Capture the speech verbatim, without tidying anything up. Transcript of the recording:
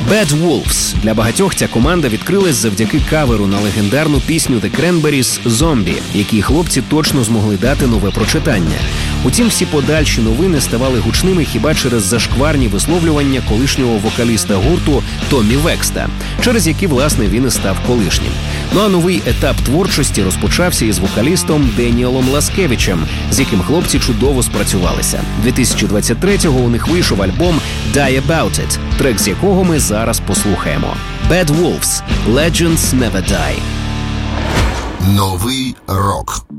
Bad Wolves. Для багатьох ця команда відкрилась завдяки каверу на легендарну пісню The Cranberries «Zombie», якій хлопці точно змогли дати нове прочитання. Утім, всі подальші новини ставали гучними хіба через зашкварні висловлювання колишнього вокаліста гурту Томмі Векста, через які, власне, він і став колишнім. Ну а новий етап творчості розпочався із вокалістом Деніелом Ласкевичем, з яким хлопці чудово спрацювалися. дві тисячі двадцять третього у них вийшов альбом «Die About It», трек з якого ми зараз послухаємо. Bad Wolves – Legends Never Die. Новий рок.